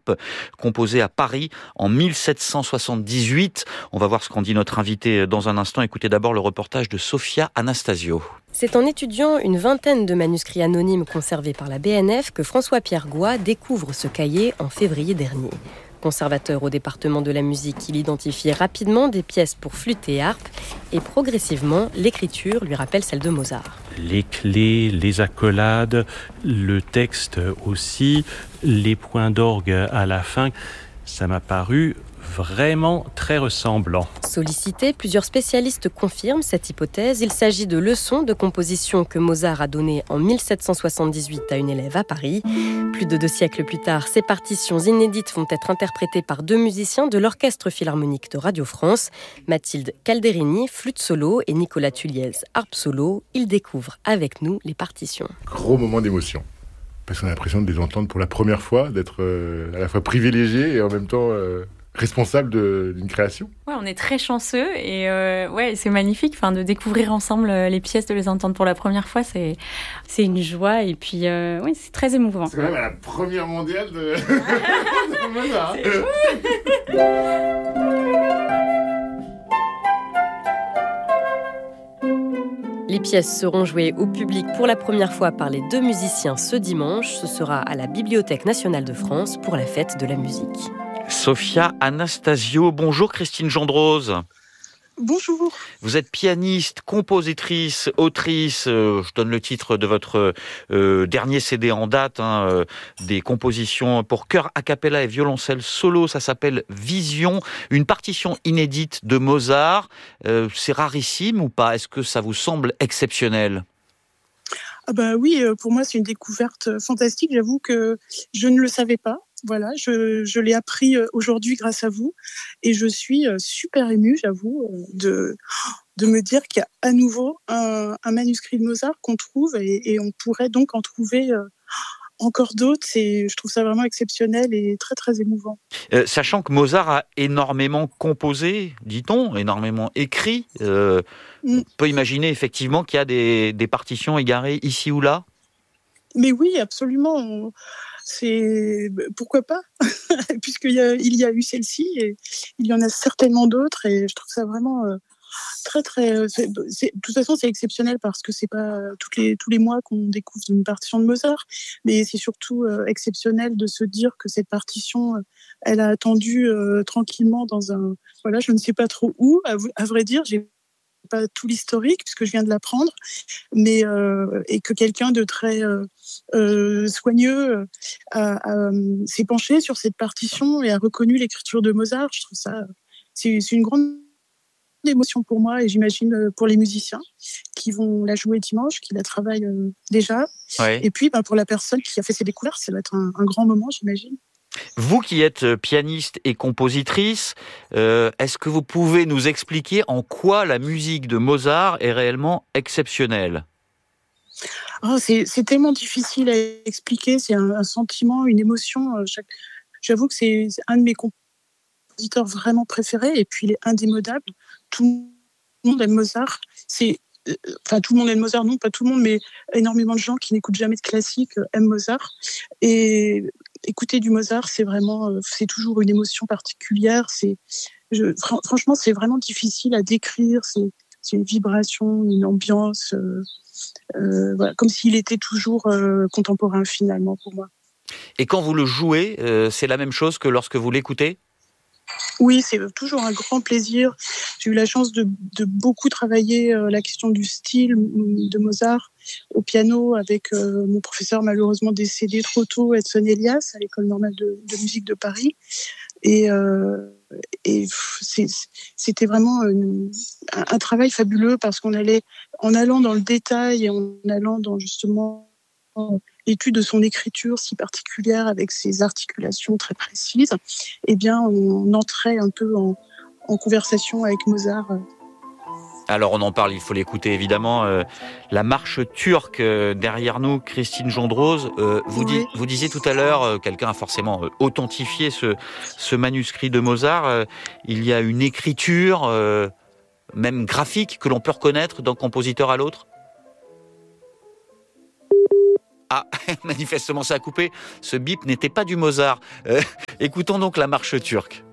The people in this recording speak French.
harpe, composée à Paris en 1778. On va voir ce qu'en dit notre invité dans un instant. Écoutez d'abord le reportage de Sophia Anastasio. C'est en étudiant une vingtaine de manuscrits anonymes conservés par la BNF que François-Pierre Goy découvre ce cahier en février dernier. Conservateur au département de la musique, il identifie rapidement des pièces pour flûte et harpe et progressivement, l'écriture lui rappelle celle de Mozart. Les clés, les accolades, le texte aussi, les points d'orgue à la fin, ça m'a paru vraiment très ressemblant. Sollicité, plusieurs spécialistes confirment cette hypothèse. Il s'agit de leçons de composition que Mozart a données en 1778 à une élève à Paris. Plus de 2 siècles plus tard, ces partitions inédites vont être interprétées par 2 musiciens de l'Orchestre Philharmonique de Radio France, Mathilde Calderini, flûte solo, et Nicolas Tulliez, harpe solo. Ils découvrent avec nous les partitions. Gros moment d'émotion, parce qu'on a l'impression de les entendre pour la première fois, d'être à la fois privilégié et en même temps responsable d'une création. Ouais, on est très chanceux et c'est magnifique, de découvrir ensemble les pièces, de les entendre pour la première fois, c'est une joie et puis c'est très émouvant. C'est quand même à la première mondiale de Mozart. Les pièces seront jouées au public pour la première fois par les 2 musiciens ce dimanche. Ce sera à la Bibliothèque nationale de France pour la fête de la musique. Sophia Anastasio, bonjour Christine Gendrose. Bonjour. Vous êtes pianiste, compositrice, autrice. Je donne le titre de votre dernier CD en date, des compositions pour chœur a cappella et violoncelle solo. Ça s'appelle Vision, une partition inédite de Mozart. C'est rarissime ou pas? Est-ce que ça vous semble exceptionnel? Oui, pour moi c'est une découverte fantastique. J'avoue que je ne le savais pas. Voilà, je l'ai appris aujourd'hui grâce à vous et je suis super émue, j'avoue, de me dire qu'il y a à nouveau un manuscrit de Mozart qu'on trouve et on pourrait donc en trouver encore d'autres. Je trouve ça vraiment exceptionnel et très très émouvant. Sachant que Mozart a énormément composé, dit-on, énormément écrit, on peut imaginer effectivement qu'il y a des partitions égarées ici ou là? Mais oui, absolument. Pourquoi pas puisqu'il y a eu celle-ci et il y en a certainement d'autres et je trouve ça vraiment très très de toute façon c'est exceptionnel parce que c'est pas tous les mois qu'on découvre une partition de Mozart, mais c'est surtout exceptionnel de se dire que cette partition elle a attendu tranquillement dans je ne sais pas trop où, à vrai dire. J'ai pas tout l'historique puisque je viens de l'apprendre, mais et que quelqu'un de très soigneux s'est penché sur cette partition et a reconnu l'écriture de Mozart. Je trouve ça c'est une grande émotion pour moi et j'imagine pour les musiciens qui vont la jouer dimanche, qui la travaillent déjà. Ouais. Et puis pour la personne qui a fait ses découvertes, ça va être un grand moment, j'imagine. Vous qui êtes pianiste et compositrice, est-ce que vous pouvez nous expliquer en quoi la musique de Mozart est réellement exceptionnelle? C'est tellement difficile à expliquer, c'est un sentiment, une émotion. J'avoue que c'est un de mes compositeurs vraiment préférés et puis il est indémodable. Tout le monde aime Mozart. Tout le monde aime Mozart, non, pas tout le monde, mais énormément de gens qui n'écoutent jamais de classique aiment Mozart. Et écouter du Mozart, c'est toujours une émotion particulière. Franchement, c'est vraiment difficile à décrire. C'est une vibration, une ambiance, comme s'il était toujours contemporain finalement pour moi. Et quand vous le jouez, c'est la même chose que lorsque vous l'écoutez? Oui, c'est toujours un grand plaisir. J'ai eu la chance de beaucoup travailler la question du style de Mozart au piano avec mon professeur malheureusement décédé trop tôt, Edson Elias, à l'École normale de musique de Paris. Et c'était vraiment un travail fabuleux parce qu'on allait, en allant dans le détail et en allant dans justement l'étude de son écriture si particulière avec ses articulations très précises, on entrait un peu en conversation avec Mozart. Alors on en parle, il faut l'écouter évidemment. La marche turque derrière nous, Christine Gendrose. Vous disiez tout à l'heure, quelqu'un a forcément authentifié ce manuscrit de Mozart. Il y a une écriture, même graphique, que l'on peut reconnaître d'un compositeur à l'autre? Ah, manifestement ça a coupé. Ce bip n'était pas du Mozart. Écoutons donc la marche turque.